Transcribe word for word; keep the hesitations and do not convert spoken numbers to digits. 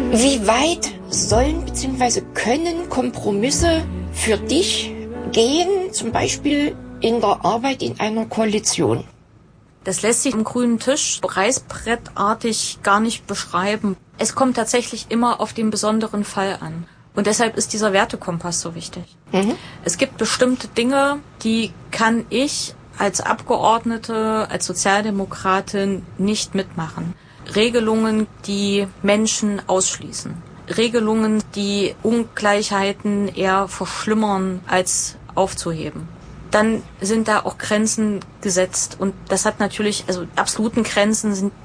Wie weit sollen bzw. können Kompromisse für dich gehen, zum Beispiel in der Arbeit in einer Koalition? Das lässt sich am grünen Tisch reißbrettartig gar nicht beschreiben. Es kommt tatsächlich immer auf den besonderen Fall an. Und deshalb ist dieser Wertekompass so wichtig. Mhm. Es gibt bestimmte Dinge, die kann ich als Abgeordnete, als Sozialdemokratin nicht mitmachen. Regelungen, die Menschen ausschließen. Regelungen, die Ungleichheiten eher verschlimmern als aufzuheben. Dann sind da auch Grenzen gesetzt. Und das hat natürlich, also absoluten Grenzen sind